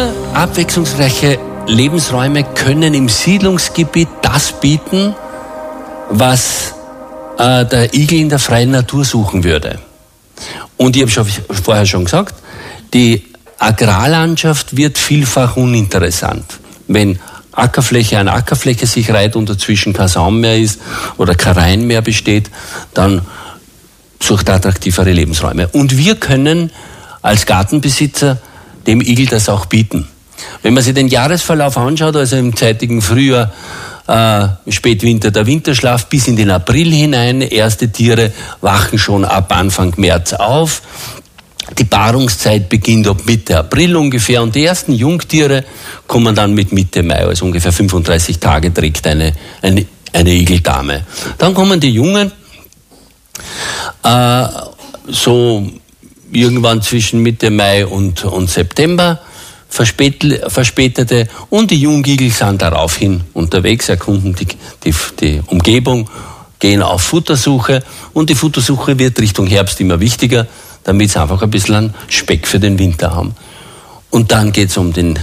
Nur abwechslungsreiche Lebensräume können im Siedlungsgebiet das bieten, was der Igel in der freien Natur suchen würde. Und ich habe vorher schon gesagt, die Agrarlandschaft wird vielfach uninteressant. Wenn Ackerfläche an Ackerfläche sich reiht und dazwischen kein Saum mehr ist oder kein Rhein mehr besteht, dann sucht attraktivere Lebensräume. Und wir können als Gartenbesitzer dem Igel das auch bieten. Wenn man sich den Jahresverlauf anschaut, also im zeitigen Frühjahr, Spätwinter, der Winterschlaf bis in den April hinein, erste Tiere wachen schon ab Anfang März auf. Die Paarungszeit beginnt ab Mitte April ungefähr und die ersten Jungtiere kommen dann mit Mitte Mai, also ungefähr 35 Tage trägt eine Igeldame. Dann kommen die Jungen, so irgendwann zwischen Mitte Mai und September, verspätete, und die Jungigel sind daraufhin unterwegs, erkunden die Umgebung, gehen auf Futtersuche und die Futtersuche wird Richtung Herbst immer wichtiger, damit sie einfach ein bisschen einen Speck für den Winter haben. Und dann geht es um den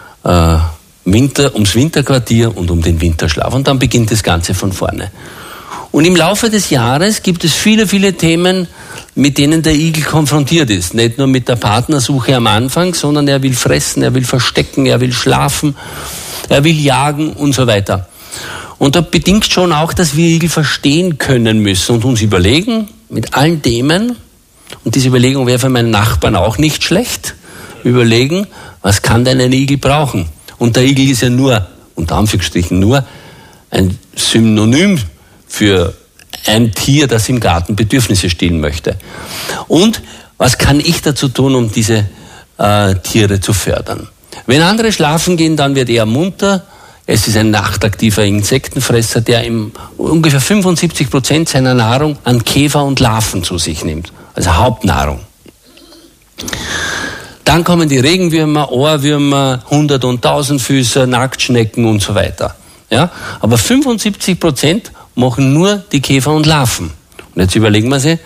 ums Winterquartier und um den Winterschlaf. Und dann beginnt das Ganze von vorne. Und im Laufe des Jahres gibt es viele, viele Themen, mit denen der Igel konfrontiert ist. Nicht nur mit der Partnersuche am Anfang, sondern er will fressen, er will verstecken, er will schlafen, er will jagen und so weiter. Und da bedingt schon auch, dass wir Igel verstehen können müssen und uns überlegen, mit allen Themen, und diese Überlegung wäre für meinen Nachbarn auch nicht schlecht, überlegen, was kann denn ein Igel brauchen? Und der Igel ist ja nur, unter Anführungsstrichen nur, ein Synonym für ein Tier, das im Garten Bedürfnisse stillen möchte. Und was kann ich dazu tun, um diese Tiere zu fördern? Wenn andere schlafen gehen, dann wird er munter. Es ist ein nachtaktiver Insektenfresser, der ungefähr 75% seiner Nahrung an Käfer und Larven zu sich nimmt. Also Hauptnahrung. Dann kommen die Regenwürmer, Ohrwürmer, 100- und 1000-Füßer, Nacktschnecken und so weiter. Ja? Aber 75% machen nur die Käfer und Larven. Und jetzt überlegen wir sich,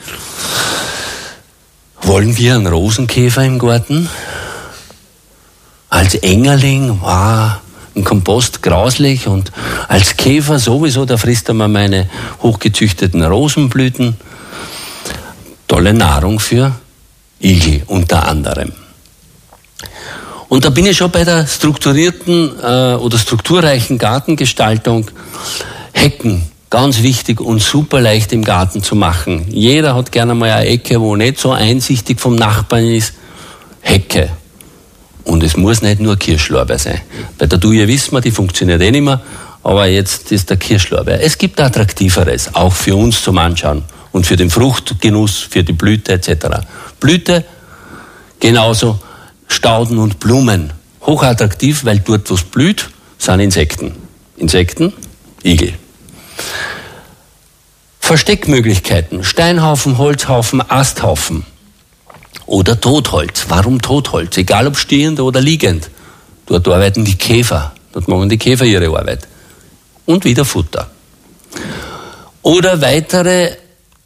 wollen wir einen Rosenkäfer im Garten? Als Engerling, wow, ein Kompost grauslich, und als Käfer sowieso, da frisst er mal meine hochgezüchteten Rosenblüten. Tolle Nahrung für Igel unter anderem. Und da bin ich schon bei der strukturierten oder strukturreichen Gartengestaltung. Hecken, ganz wichtig und super leicht im Garten zu machen. Jeder hat gerne mal eine Ecke, wo nicht so einsichtig vom Nachbarn ist. Hecke. Und es muss nicht nur Kirschlorbeer sein. Bei der Duje wissen wir, die funktioniert eh nicht mehr, aber jetzt ist der Kirschlorbeer. Es gibt Attraktiveres, auch für uns zum Anschauen und für den Fruchtgenuss, für die Blüte etc. Blüte genauso, Stauden und Blumen. Hochattraktiv, weil dort, wo es blüht, sind Insekten. Insekten, Igel. Versteckmöglichkeiten, Steinhaufen, Holzhaufen, Asthaufen oder Totholz. Warum Totholz? Egal ob stehend oder liegend. Dort arbeiten die Käfer, dort machen die Käfer ihre Arbeit. Und wieder Futter. Oder weitere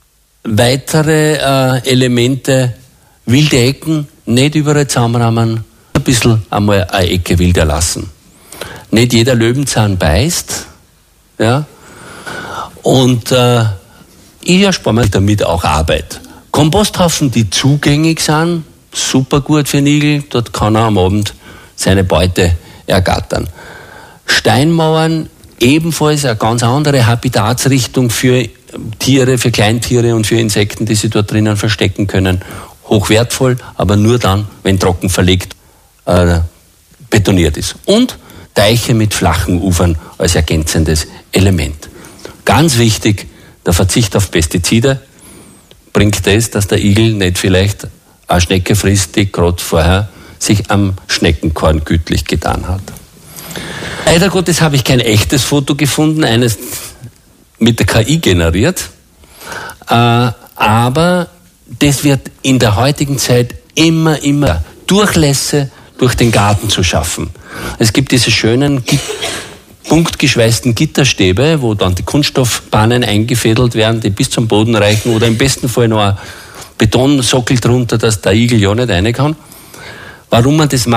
Elemente, wilde Ecken, nicht überall zusammenrahmen, ein bisschen einmal eine Ecke wild erlassen. Nicht jeder Löwenzahn beißt, ja. Und ich erspare mir damit auch Arbeit. Komposthaufen, die zugänglich sind, super gut für den Igel, dort kann er am Abend seine Beute ergattern. Steinmauern, ebenfalls eine ganz andere Habitatsrichtung für Tiere, für Kleintiere und für Insekten, die sie dort drinnen verstecken können. Hochwertvoll, aber nur dann, wenn trocken verlegt betoniert ist. Und Teiche mit flachen Ufern als ergänzendes Element. Ganz wichtig, der Verzicht auf Pestizide bringt das, dass der Igel nicht vielleicht eine Schnecke frisst, die gerade vorher sich am Schneckenkorn gütlich getan hat. Leider Gottes habe ich kein echtes Foto gefunden, eines mit der KI generiert, aber das wird in der heutigen Zeit immer Durchlässe durch den Garten zu schaffen. Es gibt diese schönen punktgeschweißten Gitterstäbe, wo dann die Kunststoffbahnen eingefädelt werden, die bis zum Boden reichen, oder im besten Fall noch ein Betonsockel drunter, dass der Igel ja nicht rein kann. Warum man das macht?